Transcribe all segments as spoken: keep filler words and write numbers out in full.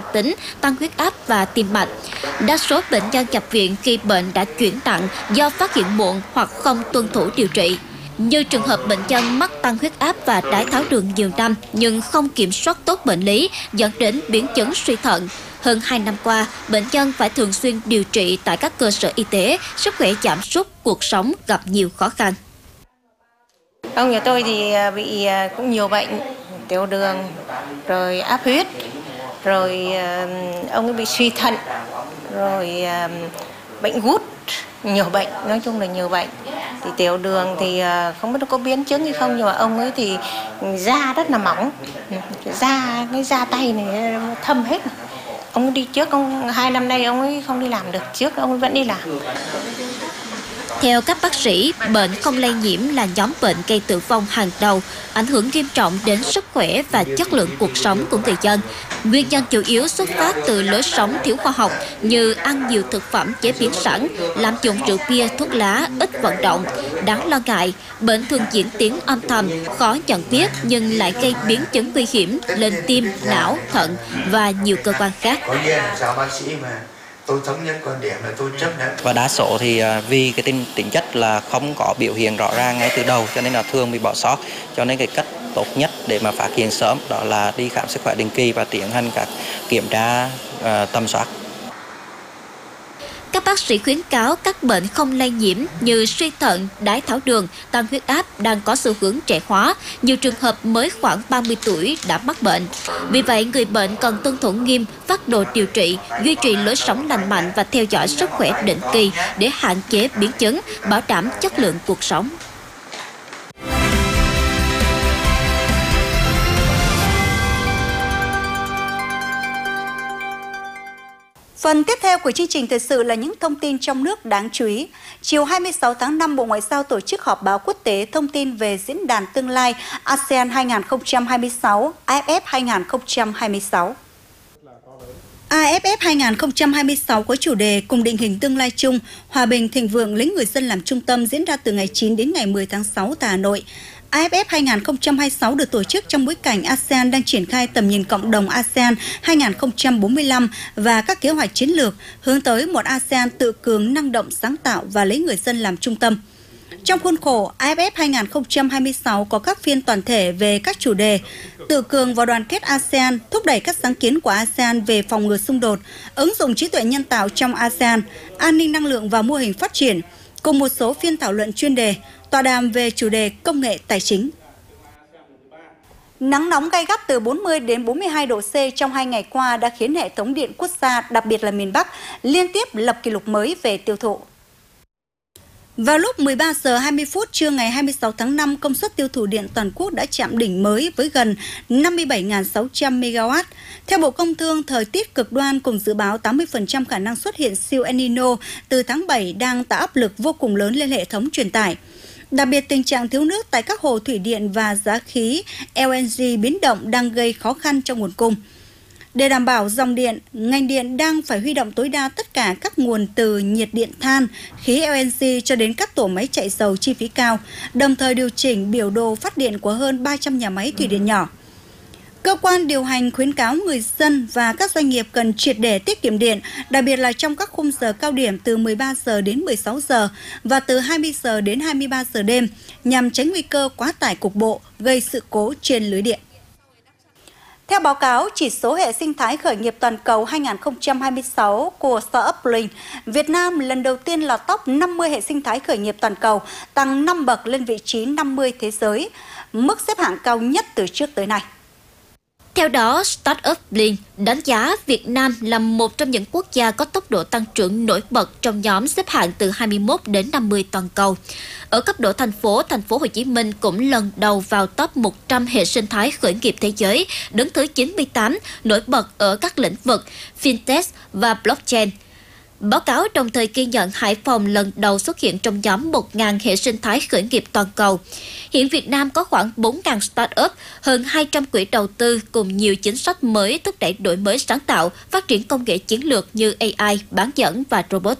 tính, tăng huyết áp và tim mạch. Đa số bệnh nhân nhập viện khi bệnh đã chuyển nặng do phát hiện muộn hoặc không tuân thủ điều trị. Như trường hợp bệnh nhân mắc tăng huyết áp và đái tháo đường nhiều năm nhưng không kiểm soát tốt bệnh lý dẫn đến biến chứng suy thận. Hơn hai năm qua, bệnh nhân phải thường xuyên điều trị tại các cơ sở y tế, sức khỏe giảm sút, cuộc sống gặp nhiều khó khăn. Ông nhà tôi thì bị cũng nhiều bệnh, tiểu đường, rồi áp huyết, rồi ông ấy bị suy thận, rồi bệnh gút, nhiều bệnh, nói chung là nhiều bệnh. Thì tiểu đường thì không biết có biến chứng hay không, nhưng mà ông ấy thì da rất là mỏng, da cái da tay này thâm hết. Ông ấy đi trước, ông hai năm nay ông ấy không đi làm được, trước ông ấy vẫn đi làm. Theo các bác sĩ, bệnh không lây nhiễm là nhóm bệnh gây tử vong hàng đầu, ảnh hưởng nghiêm trọng đến sức khỏe và chất lượng cuộc sống của người dân. Nguyên nhân chủ yếu xuất phát từ lối sống thiếu khoa học như ăn nhiều thực phẩm chế biến sẵn, lạm dụng rượu bia, thuốc lá, ít vận động. Đáng lo ngại, bệnh thường diễn tiến âm thầm, khó nhận biết nhưng lại gây biến chứng nguy hiểm lên tim, não, thận và nhiều cơ quan khác. Tôi thống nhất quan điểm là tôi chấp nhận. Và đa số thì vì cái tính, tính chất là không có biểu hiện rõ ràng ngay từ đầu cho nên là thường bị bỏ sót. Cho nên cái cách tốt nhất để mà phát hiện sớm đó là đi khám sức khỏe định kỳ và tiến hành các kiểm tra uh, tầm soát. Các bác sĩ khuyến cáo các bệnh không lây nhiễm như suy thận, đái tháo đường, tăng huyết áp đang có xu hướng trẻ hóa. Nhiều trường hợp mới khoảng ba mươi tuổi đã mắc bệnh. Vì vậy, người bệnh cần tuân thủ nghiêm phác đồ điều trị, duy trì lối sống lành mạnh và theo dõi sức khỏe định kỳ để hạn chế biến chứng, bảo đảm chất lượng cuộc sống. Phần tiếp theo của chương trình thời sự là những thông tin trong nước đáng chú ý. Chiều hai mươi sáu tháng năm, Bộ Ngoại giao tổ chức họp báo quốc tế thông tin về diễn đàn tương lai a sê an hai không hai sáu, a ép ép hai không hai sáu. a ép ép hai không hai sáu có chủ đề cùng định hình tương lai chung, hòa bình, thịnh vượng lấy người dân làm trung tâm, diễn ra từ ngày chín đến ngày mười tháng sáu tại Hà Nội. a ép ép hai không hai sáu được tổ chức trong bối cảnh a sê an đang triển khai tầm nhìn cộng đồng a sê an hai không bốn lăm và các kế hoạch chiến lược hướng tới một a sê an tự cường, năng động, sáng tạo và lấy người dân làm trung tâm. Trong khuôn khổ, a ép ép hai không hai sáu có các phiên toàn thể về các chủ đề tự cường và đoàn kết a sê an, thúc đẩy các sáng kiến của a sê an về phòng ngừa xung đột, ứng dụng trí tuệ nhân tạo trong a sê an, an ninh năng lượng và mô hình phát triển, cùng một số phiên thảo luận chuyên đề, tọa đàm về chủ đề công nghệ tài chính. Nắng nóng gay gắt từ bốn mươi đến bốn mươi hai độ C trong hai ngày qua đã khiến hệ thống điện quốc gia, đặc biệt là miền Bắc, liên tiếp lập kỷ lục mới về tiêu thụ. Vào lúc mười ba giờ hai mươi phút trưa ngày hai mươi sáu tháng năm, công suất tiêu thụ điện toàn quốc đã chạm đỉnh mới với gần năm mươi bảy nghìn sáu trăm mê ga oát. Theo Bộ Công Thương, thời tiết cực đoan cùng dự báo tám mươi phần trăm khả năng xuất hiện siêu El Nino từ tháng bảy đang tạo áp lực vô cùng lớn lên hệ thống truyền tải. Đặc biệt, tình trạng thiếu nước tại các hồ thủy điện và giá khí L N G biến động đang gây khó khăn cho nguồn cung. Để đảm bảo dòng điện, ngành điện đang phải huy động tối đa tất cả các nguồn từ nhiệt điện than, khí L N G cho đến các tổ máy chạy dầu chi phí cao, đồng thời điều chỉnh biểu đồ phát điện của hơn ba trăm nhà máy thủy điện nhỏ. Cơ quan điều hành khuyến cáo người dân và các doanh nghiệp cần triệt để tiết kiệm điện, đặc biệt là trong các khung giờ cao điểm từ mười ba giờ đến mười sáu giờ và từ hai mươi giờ đến hai mươi ba giờ đêm, nhằm tránh nguy cơ quá tải cục bộ gây sự cố trên lưới điện. Theo báo cáo chỉ số hệ sinh thái khởi nghiệp toàn cầu hai không hai sáu của Startup Link, Việt Nam lần đầu tiên là top năm mươi hệ sinh thái khởi nghiệp toàn cầu, tăng năm bậc lên vị trí năm mươi thế giới, mức xếp hạng cao nhất từ trước tới nay. Theo đó, Startup Link đánh giá Việt Nam là một trong những quốc gia có tốc độ tăng trưởng nổi bật trong nhóm xếp hạng từ hai mươi mốt đến năm mươi toàn cầu. Ở cấp độ thành phố, thành phố Hồ Chí Minh cũng lần đầu vào top một trăm hệ sinh thái khởi nghiệp thế giới, đứng thứ chín mươi tám, nổi bật ở các lĩnh vực fintech và blockchain. Báo cáo đồng thời ghi nhận Hải Phòng lần đầu xuất hiện trong nhóm một nghìn hệ sinh thái khởi nghiệp toàn cầu. Hiện Việt Nam có khoảng bốn nghìn startup, hơn hai trăm quỹ đầu tư cùng nhiều chính sách mới thúc đẩy đổi mới sáng tạo, phát triển công nghệ chiến lược như A I, bán dẫn và robot.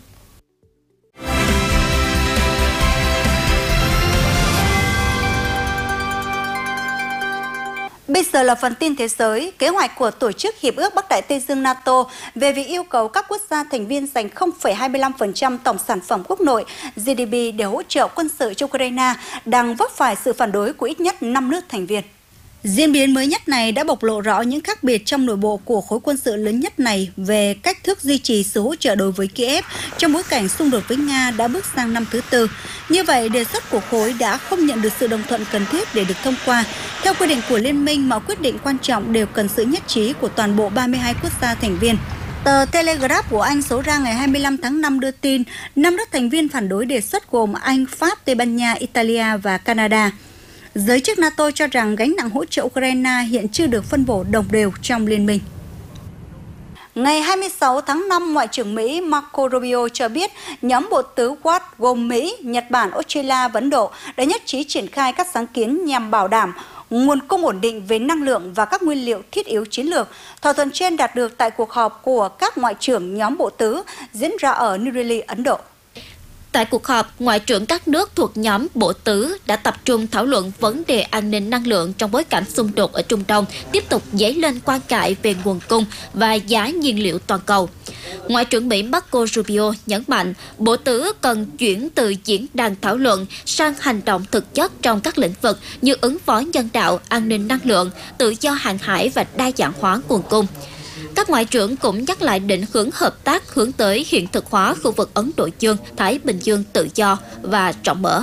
Bây giờ là phần tin thế giới. Kế hoạch của Tổ chức Hiệp ước Bắc Đại Tây Dương NATO về việc yêu cầu các quốc gia thành viên dành không phẩy hai mươi lăm phần trăm tổng sản phẩm quốc nội G D P để hỗ trợ quân sự cho Ukraine đang vấp phải sự phản đối của ít nhất năm nước thành viên. Diễn biến mới nhất này đã bộc lộ rõ những khác biệt trong nội bộ của khối quân sự lớn nhất này về cách thức duy trì sự hỗ trợ đối với Kiev trong bối cảnh xung đột với Nga đã bước sang năm thứ tư. Như vậy, đề xuất của khối đã không nhận được sự đồng thuận cần thiết để được thông qua. Theo quy định của Liên minh, mọi quyết định quan trọng đều cần sự nhất trí của toàn bộ ba mươi hai quốc gia thành viên. Tờ Telegraph của Anh số ra ngày hai mươi lăm tháng năm đưa tin, năm nước thành viên phản đối đề xuất gồm Anh, Pháp, Tây Ban Nha, Italia và Canada. Giới chức NATO cho rằng gánh nặng hỗ trợ Ukraine hiện chưa được phân bổ đồng đều trong liên minh. Ngày hai mươi sáu tháng năm, Ngoại trưởng Mỹ Marco Rubio cho biết nhóm bộ tứ Quad gồm Mỹ, Nhật Bản, Australia và Ấn Độ đã nhất trí triển khai các sáng kiến nhằm bảo đảm nguồn cung ổn định về năng lượng và các nguyên liệu thiết yếu chiến lược. Thỏa thuận trên đạt được tại cuộc họp của các ngoại trưởng nhóm bộ tứ diễn ra ở New Delhi, Ấn Độ. Tại cuộc họp, Ngoại trưởng các nước thuộc nhóm bộ tứ đã tập trung thảo luận vấn đề an ninh năng lượng trong bối cảnh xung đột ở Trung Đông tiếp tục dấy lên quan ngại về nguồn cung và giá nhiên liệu toàn cầu. Ngoại trưởng Mỹ Marco Rubio nhấn mạnh bộ tứ cần chuyển từ diễn đàn thảo luận sang hành động thực chất trong các lĩnh vực như ứng phó nhân đạo, an ninh năng lượng, tự do hàng hải và đa dạng hóa nguồn cung. Các ngoại trưởng cũng nhắc lại định hướng hợp tác hướng tới hiện thực hóa khu vực Ấn Độ Dương, Thái Bình Dương tự do và rộng mở.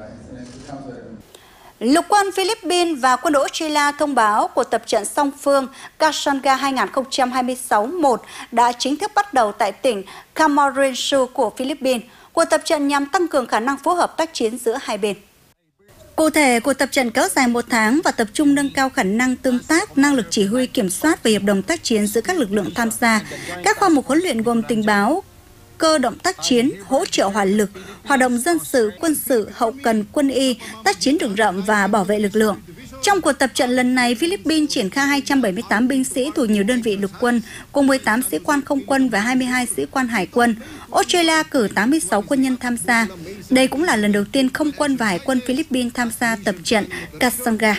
Lục quân Philippines và quân đội Australia thông báo cuộc tập trận song phương Kasanga hai không hai sáu một đã chính thức bắt đầu tại tỉnh Camarines của Philippines. Cuộc tập trận nhằm tăng cường khả năng phối hợp tác chiến giữa hai bên. Cụ thể, cuộc tập trận kéo dài một tháng và tập trung nâng cao khả năng tương tác, năng lực chỉ huy, kiểm soát và hiệp đồng tác chiến giữa các lực lượng tham gia. Các khoa mục huấn luyện gồm tình báo, cơ động tác chiến, hỗ trợ hỏa lực, hoạt động dân sự, quân sự, hậu cần, quân y, tác chiến rừng rậm và bảo vệ lực lượng. Trong cuộc tập trận lần này, Philippines triển khai hai trăm bảy mươi tám binh sĩ thuộc nhiều đơn vị lục quân, cùng mười tám sĩ quan không quân và hai mươi hai sĩ quan hải quân. Australia cử tám mươi sáu quân nhân tham gia. Đây cũng là lần đầu tiên không quân và hải quân Philippines tham gia tập trận Kasanga.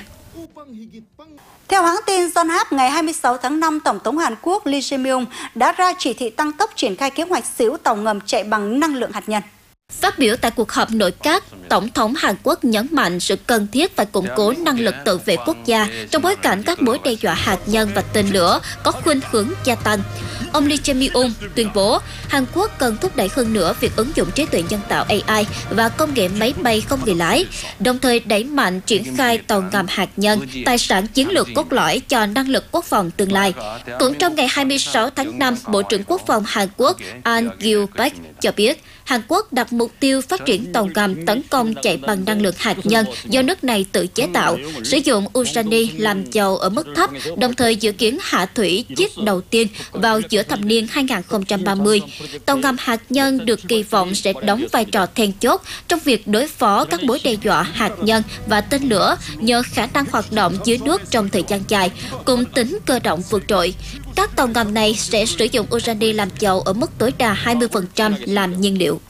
Theo hãng tin Yonhap, ngày hai mươi sáu tháng năm, Tổng thống Hàn Quốc Lee Jae-myung đã ra chỉ thị tăng tốc triển khai kế hoạch xỉu tàu ngầm chạy bằng năng lượng hạt nhân. Phát biểu tại cuộc họp nội các, Tổng thống Hàn Quốc nhấn mạnh sự cần thiết phải củng cố năng lực tự vệ quốc gia trong bối cảnh các mối đe dọa hạt nhân và tên lửa có khuynh hướng gia tăng. Ông Lee Jae-myung tuyên bố Hàn Quốc cần thúc đẩy hơn nữa việc ứng dụng trí tuệ nhân tạo A I và công nghệ máy bay không người lái, đồng thời đẩy mạnh triển khai tàu ngầm hạt nhân, tài sản chiến lược cốt lõi cho năng lực quốc phòng tương lai. Cũng trong ngày hai mươi sáu tháng năm, Bộ trưởng Quốc phòng Hàn Quốc An Gil-pak cho biết Hàn Quốc đặt mục tiêu phát triển tàu ngầm tấn công chạy bằng năng lượng hạt nhân do nước này tự chế tạo, sử dụng urani làm dầu ở mức thấp, đồng thời dự kiến hạ thủy chiếc đầu tiên vào giữa thập niên hai không ba mươi. Tàu ngầm hạt nhân được kỳ vọng sẽ đóng vai trò then chốt trong việc đối phó các mối đe dọa hạt nhân và tên lửa nhờ khả năng hoạt động dưới nước trong thời gian dài, cùng tính cơ động vượt trội. Các tàu ngầm này sẽ sử dụng urani làm dầu ở mức tối đa hai mươi phần trăm làm nhiên liệu.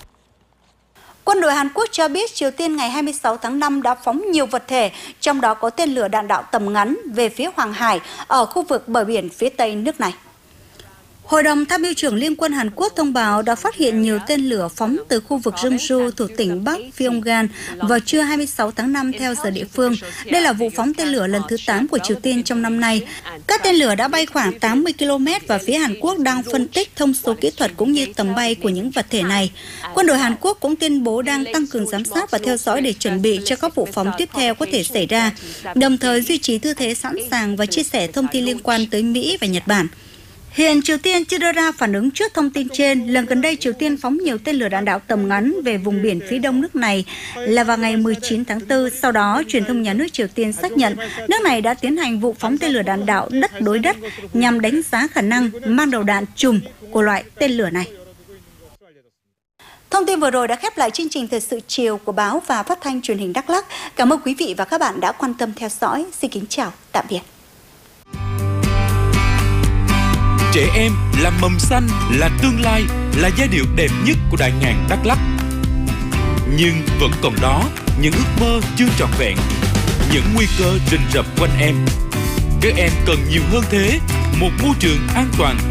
Quân đội Hàn Quốc cho biết Triều Tiên ngày hai mươi sáu tháng năm đã phóng nhiều vật thể, trong đó có tên lửa đạn đạo tầm ngắn về phía Hoàng Hải ở khu vực bờ biển phía tây nước này. Hội đồng Tham mưu trưởng Liên quân Hàn Quốc thông báo đã phát hiện nhiều tên lửa phóng từ khu vực Jeonju thuộc tỉnh Bắc Pyongan vào trưa hai mươi sáu tháng năm theo giờ địa phương. Đây là vụ phóng tên lửa lần thứ tám của Triều Tiên trong năm nay. Các tên lửa đã bay khoảng tám mươi ki lô mét và phía Hàn Quốc đang phân tích thông số kỹ thuật cũng như tầm bay của những vật thể này. Quân đội Hàn Quốc cũng tuyên bố đang tăng cường giám sát và theo dõi để chuẩn bị cho các vụ phóng tiếp theo có thể xảy ra, đồng thời duy trì tư thế sẵn sàng và chia sẻ thông tin liên quan tới Mỹ và Nhật Bản. Hiện Triều Tiên chưa đưa ra phản ứng trước thông tin trên. Lần gần đây, Triều Tiên phóng nhiều tên lửa đạn đạo tầm ngắn về vùng biển phía đông nước này là vào ngày mười chín tháng tư. Sau đó, truyền thông nhà nước Triều Tiên xác nhận nước này đã tiến hành vụ phóng tên lửa đạn đạo đất đối đất nhằm đánh giá khả năng mang đầu đạn chùm của loại tên lửa này. Thông tin vừa rồi đã khép lại chương trình Thời sự chiều của báo và phát thanh truyền hình Đắk Lắk. Cảm ơn quý vị và các bạn đã quan tâm theo dõi. Xin kính chào, tạm biệt. Trẻ em là mầm xanh, là tương lai, là giai điệu đẹp nhất của đại ngàn Đắk Lắk. Nhưng vẫn còn đó những ước mơ chưa trọn vẹn, những nguy cơ rình rập quanh em. Các em cần nhiều hơn thế, một môi trường an toàn